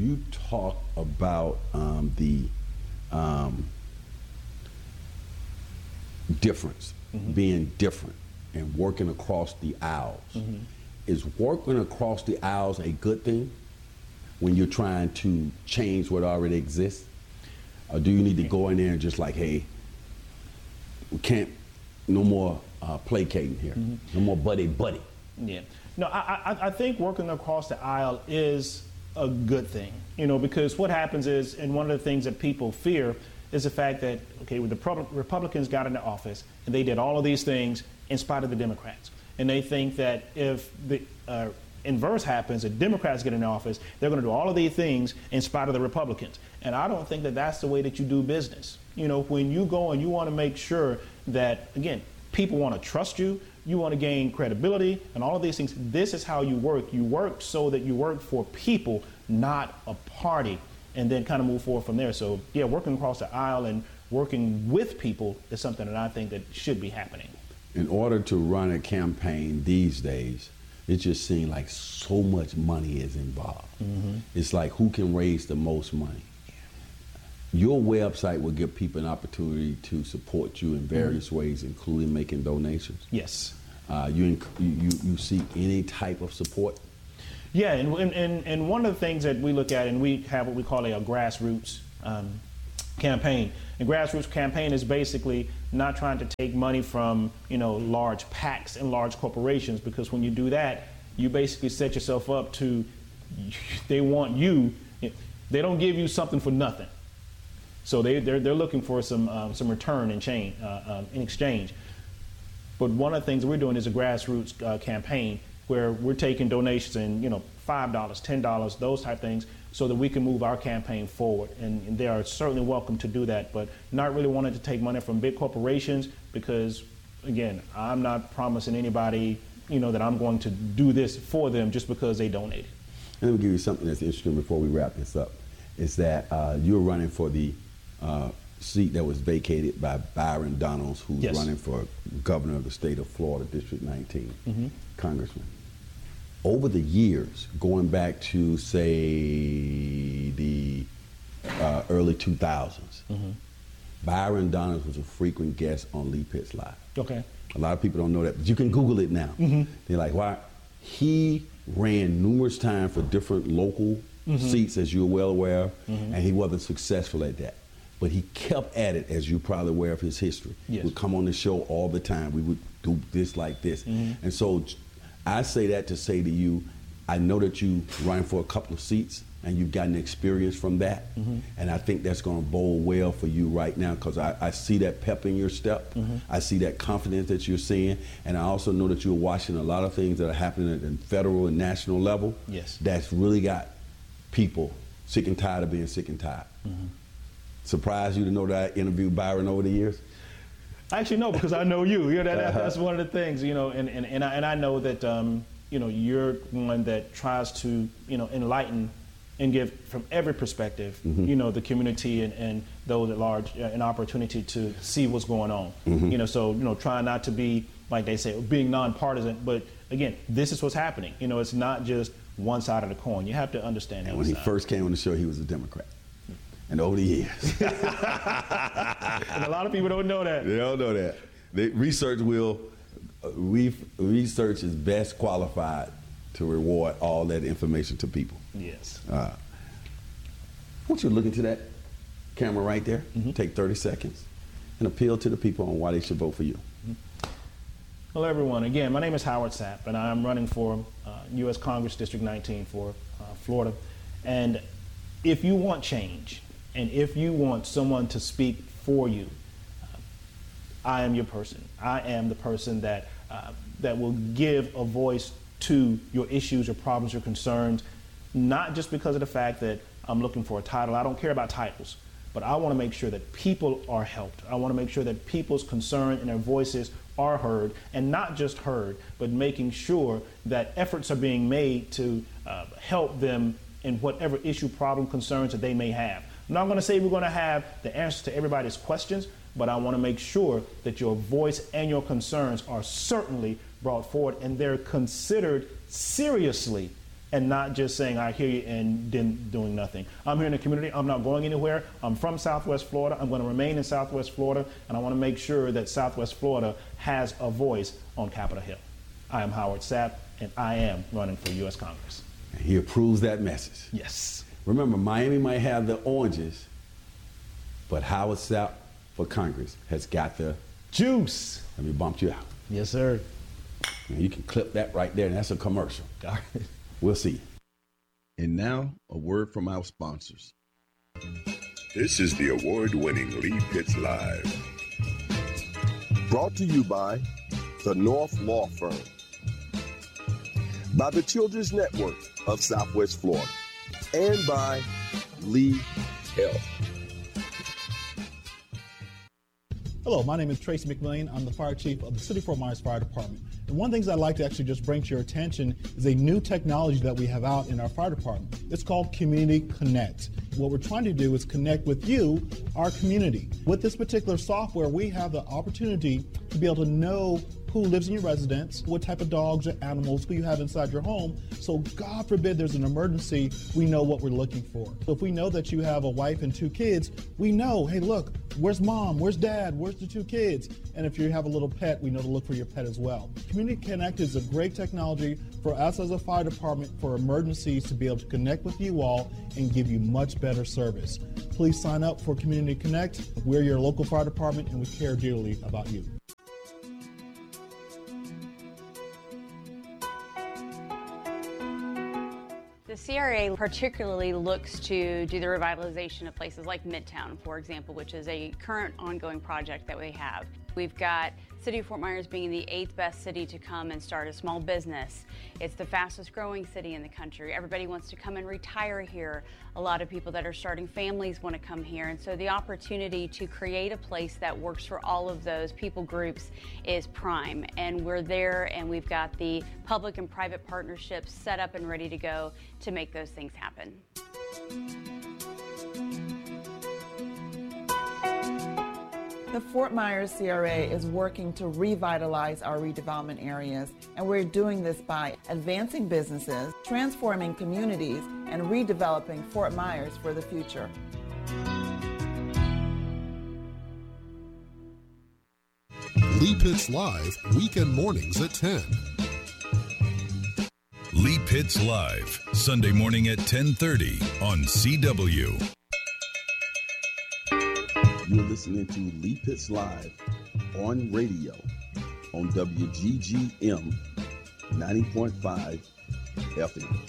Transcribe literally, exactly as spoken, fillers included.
you talk about um, the um, difference, mm-hmm. being different and working across the aisles. Mm-hmm. Is working across the aisles a good thing when you're trying to change what already exists? Or do you need to go in there and just like, hey, we can't, no more uh, placating here, mm-hmm. no more buddy-buddy? Yeah. No, I, I, I think working across the aisle is a good thing, you know, because what happens is, and one of the things that people fear is the fact that, okay, when the Republicans got into office and they did all of these things in spite of the Democrats. And they think that if the uh, inverse happens, the Democrats get in office, they're going to do all of these things in spite of the Republicans. And I don't think that that's the way that you do business. You know, when you go and you want to make sure that, again, people want to trust you, you want to gain credibility and all of these things, this is how you work. You work so that you work for people, not a party, and then kind of move forward from there. So, yeah, working across the aisle and working with people is something that I think that should be happening. In order to run a campaign these days, it just seems like so much money is involved. Mm-hmm. It's like who can raise the most money. Your website will give people an opportunity to support you in various mm-hmm. ways, including making donations. Yes. Uh, you, you you seek any type of support? Yeah, and, and, and one of the things that we look at, and we have what we call a, a grassroots um, campaign. And grassroots campaign is basically not trying to take money from, you know, large PACs and large corporations, because when you do that, you basically set yourself up to, they want you, they don't give you something for nothing. So they, they're, they're looking for some um, some return in, chain, uh, um, in exchange. But one of the things we're doing is a grassroots uh, campaign where we're taking donations and, you know, five dollars, ten dollars, those type things, so that we can move our campaign forward. And, and they are certainly welcome to do that, but not really wanting to take money from big corporations because, again, I'm not promising anybody, you know, that I'm going to do this for them just because they donated. And let me give you something that's interesting before we wrap this up, is that uh, you're running for the uh, seat that was vacated by Byron Donalds, who's yes. running for governor of the state of Florida, District nineteen, mm-hmm. congressman. Over the years, going back to, say, the uh, early two thousands, mm-hmm. Byron Donalds was a frequent guest on Lee Pitts Live. Okay. A lot of people don't know that, but you can Google it now. Mm-hmm. They're like, why? He ran numerous times for different local mm-hmm. seats, as you're well aware of, mm-hmm. and he wasn't successful at that. But he kept at it, as you're probably aware of his history. Yes. He would come on the show all the time. We would do this like this. Mm-hmm. And so I say that to say to you, I know that you ran for a couple of seats and you've gotten experience from that. Mm-hmm. And I think that's going to bode well for you right now, because I, I see that pep in your step. Mm-hmm. I see that confidence that you're seeing. And I also know that you're watching a lot of things that are happening at the federal and national level. Yes. That's really got people sick and tired of being sick and tired. Mm-hmm. Surprised you to know that I interviewed Byron over the years? Actually, no, because I know you. You know, that, uh-huh. That's one of the things, you know, and, and, and, I, and I know that, um, you know, you're one that tries to, you know, enlighten and give from every perspective, mm-hmm. you know, the community and, and those at large uh, an opportunity to see what's going on. Mm-hmm. You know, so, you know, try not to be, like they say, being nonpartisan, but again, this is what's happening. You know, it's not just one side of the coin. You have to understand that. And when side. he first came on the show, he was a Democrat. And over the years. And a lot of people don't know that. They don't know that. The research will, uh, we, research is best qualified to reward all that information to people. Yes. Uh, I want you to look into that camera right there, mm-hmm. take thirty seconds, and appeal to the people on why they should vote for you. Mm-hmm. Hello, everyone. Again, my name is Howard Sapp, and I'm running for uh, U S Congress District nineteen for uh, Florida. And if you want change, and if you want someone to speak for you, uh, I am your person. I am the person that uh, that will give a voice to your issues, your problems, your concerns, not just because of the fact that I'm looking for a title. I don't care about titles, but I want to make sure that people are helped. I want to make sure that people's concerns and their voices are heard, and not just heard, but making sure that efforts are being made to uh, help them in whatever issue, problem, concerns that they may have. I'm not going to say we're going to have the answers to everybody's questions, but I want to make sure that your voice and your concerns are certainly brought forward and they're considered seriously and not just saying, I hear you, and then doing nothing. I'm here in the community. I'm not going anywhere. I'm from Southwest Florida. I'm going to remain in Southwest Florida, and I want to make sure that Southwest Florida has a voice on Capitol Hill. I am Howard Sapp, and I am running for U S Congress. And he approves that message. Yes. Remember, Miami might have the oranges, but Howard Sapp for Congress has got the juice. Let me bump you out. Yes, sir. And you can clip that right there, and that's a commercial. All right. We'll see. And now, a word from our sponsors. This is the award-winning Lee Pitts Live. Brought to you by the North Law Firm, by the Children's Network of Southwest Florida, and by Lee Health. Hello, my name is Tracy McMillian. I'm the fire chief of the City of Fort Myers Fire Department. And one of the things I'd like to actually just bring to your attention is a new technology that we have out in our fire department. It's called Community Connect. What we're trying to do is connect with you, our community. With this particular software, we have the opportunity to be able to know who lives in your residence, what type of dogs or animals, who you have inside your home. So God forbid there's an emergency, we know what we're looking for. So if we know that you have a wife and two kids, we know, hey, look, where's mom? Where's dad? Where's the two kids? And if you have a little pet, we know to look for your pet as well. Community Connect is a great technology for us as a fire department for emergencies to be able to connect with you all and give you much better service. Please sign up for Community Connect. We're your local fire department and we care dearly about you. The C R A particularly looks to do the revitalization of places like Midtown, for example, which is a current ongoing project that we have. We've got City of Fort Myers being the eighth best city to come and start a small business. It's the fastest growing city in the country. Everybody wants to come and retire here. A lot of people that are starting families want to come here. And so the opportunity to create a place that works for all of those people groups is prime. And we're there, and we've got the public and private partnerships set up and ready to go to make those things happen. The Fort Myers C R A is working to revitalize our redevelopment areas, and we're doing this by advancing businesses, transforming communities, and redeveloping Fort Myers for the future. Lee Pitts Live, weekend mornings at ten. Lee Pitts Live, Sunday morning at ten thirty on C W. You're listening to Lee Pitts Live on radio on W G G M ninety point five F M.